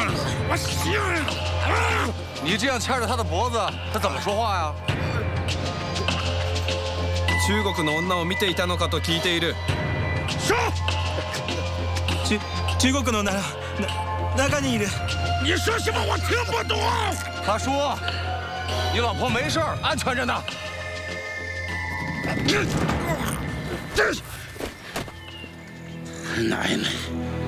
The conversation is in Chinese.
我信。 你这样牵着他的脖子，他怎么说话呀？ 中国の女を見ていたのかと聞いている。 说。 中国の女中にいる。 你说什么？我听不懂。 他说，你老婆没事儿，安全着呢。 奶奶。